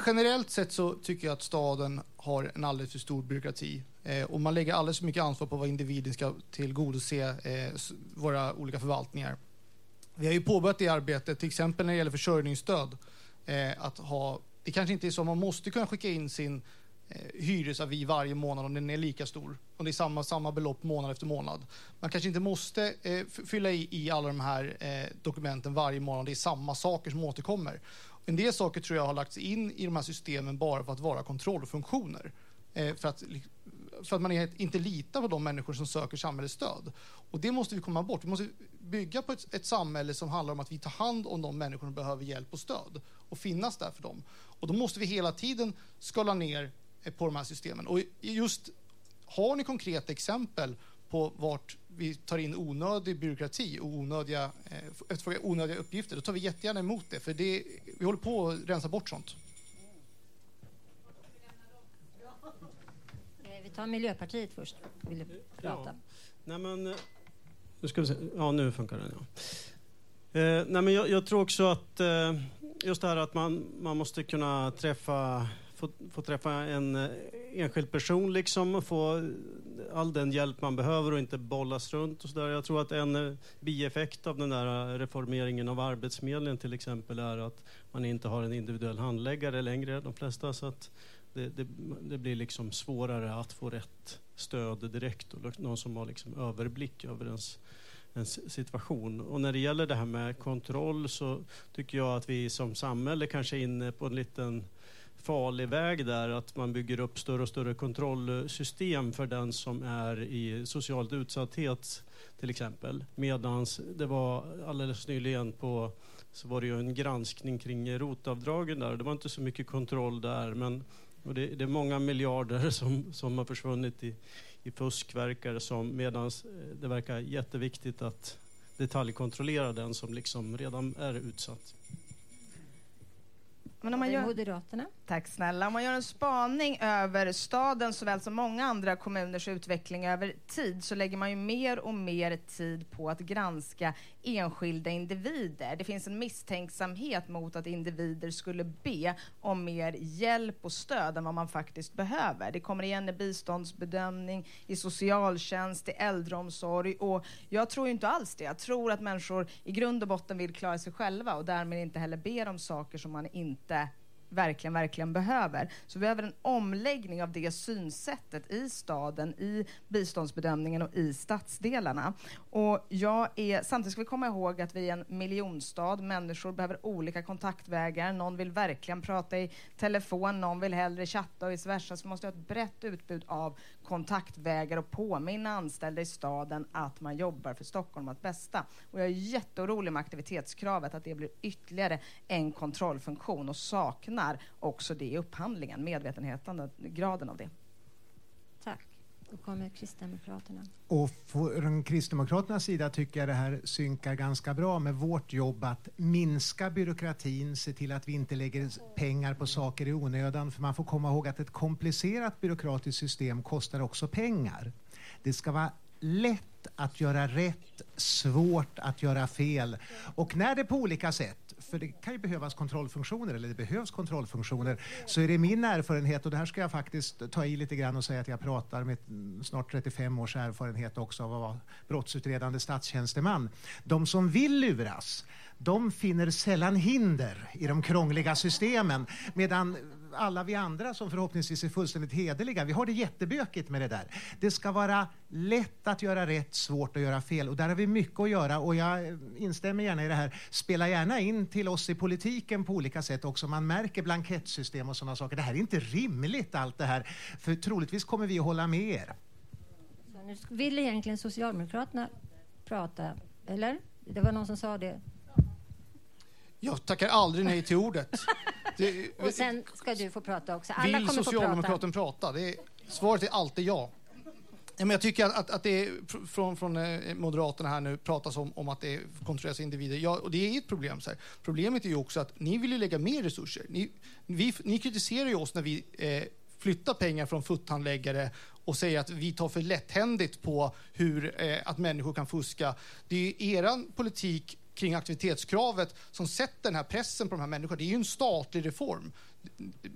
generellt sett så tycker jag att staden har en alldeles för stor byråkrati. Och man lägger alldeles för mycket ansvar på vad individen ska tillgodose våra olika förvaltningar. Vi har ju påbörjat det arbetet, till exempel när det gäller försörjningsstöd. Det kanske inte är så, man måste kunna skicka in sin hyresavi varje månad om den är lika stor. Om det är samma belopp månad efter månad. Man kanske inte måste fylla i alla de här dokumenten varje månad. Det är samma saker som återkommer. En del saker tror jag har lagts in i de här systemen bara för att vara kontrollfunktioner. För att man inte litar på de människor som söker samhällets stöd. Och det måste vi komma bort. Vi måste bygga på ett samhälle som handlar om att vi tar hand om de människor som behöver hjälp och stöd. Och finnas där för dem. Och då måste vi hela tiden skala ner på de här systemen. Och just, har ni konkreta exempel på vart vi tar in onödig byråkrati och onödiga uppgifter, då tar vi jättegärna emot det. För vi håller på att rensa bort sånt. Vi tar Miljöpartiet först. Vill du prata? Ja. Nej, men, nu ska vi se. Ja, nu funkar den, ja. Nej, men jag tror också att just det här att man måste kunna få träffa en enskild person liksom, och få all den hjälp man behöver och inte bollas runt och så där. Jag tror att en bieffekt av den där reformeringen av Arbetsförmedlingen till exempel är att man inte har en individuell handläggare längre, de flesta, så att det blir liksom svårare att få rätt stöd direkt och någon som har liksom överblick över ens situation. Och när det gäller det här med kontroll så tycker jag att vi som samhälle kanske är inne på en liten farlig väg där, att man bygger upp större och större kontrollsystem för den som är i socialt utsatthet till exempel. Medans det var alldeles nyligen så var det ju en granskning kring rotavdragen där. Det var inte så mycket kontroll där, men det är många miljarder som har försvunnit i fuskverkare, medans det verkar jätteviktigt att detaljkontrollera den som liksom redan är utsatt. Men om man gör, Moderaterna. tack snälla. Om man gör en spaning över staden såväl som många andra kommuners utveckling över tid, så lägger man ju mer och mer tid på att granska enskilda individer. Det finns en misstänksamhet mot att individer skulle be om mer hjälp och stöd än vad man faktiskt behöver. Det kommer igen i biståndsbedömning, i socialtjänst, i äldreomsorg, och jag tror ju inte alls det. Jag tror att människor i grund och botten vill klara sig själva och därmed inte heller ber om saker som man inte verkligen behöver. Så vi behöver en omläggning av det synsättet i staden, i biståndsbedömningen och i stadsdelarna. Och samtidigt ska vi komma ihåg att vi är en miljonstad. Människor behöver olika kontaktvägar. Någon vill verkligen prata i telefon, någon vill hellre chatta och vice versa. Så vi måste ha ett brett utbud av kontaktvägar och påminna anställda i staden att man jobbar för Stockholms bästa. Och jag är jätteorolig med aktivitetskravet, att det blir ytterligare en kontrollfunktion, och saknar också det i upphandlingen, medvetenheten, graden av det. Tack. Då kommer Kristdemokraterna. Och från Kristdemokraternas sida tycker jag det här synkar ganska bra med vårt jobb att minska byråkratin, se till att vi inte lägger pengar på saker i onödan. För man får komma ihåg att ett komplicerat byråkratiskt system kostar också pengar. Det ska vara lätt att göra rätt, svårt att göra fel. Och när det på olika sätt, för det kan ju behövas kontrollfunktioner, eller det behövs kontrollfunktioner, så är det min erfarenhet, och det här ska jag faktiskt ta i lite grann och säga att jag pratar med snart 35 års erfarenhet också av att vara brottsutredande statstjänsteman. De som vill luras, de finner sällan hinder i de krångliga systemen, medan alla vi andra som förhoppningsvis är fullständigt hederliga, vi har det jättebökigt med det där. Det ska vara lätt att göra rätt, svårt att göra fel, och där har vi mycket att göra, och jag instämmer gärna i det här. Spela gärna in till oss i politiken på olika sätt också. Man märker blankettsystem och sådana saker. Det här är inte rimligt allt det här, för troligtvis kommer vi att hålla med er. Så nu vill egentligen Socialdemokraterna prata, eller? Det var någon som sa det. Jag tackar aldrig nej till ordet. Och sen ska du få prata också. Alla vill kommer Socialdemokraten prata? Svaret är alltid ja. Men jag tycker att det är från Moderaterna här nu pratas om att det kontrolleras individer. Ja, och det är ett problem. Så här. Problemet är ju också att ni vill ju lägga mer resurser. Ni kritiserar ju oss när vi flyttar pengar från futthandläggare och säger att vi tar för lätthändigt på att människor kan fuska. Det är ju eran politik kring aktivitetskravet som sätter den här pressen på de här människorna. Det är ju en statlig reform.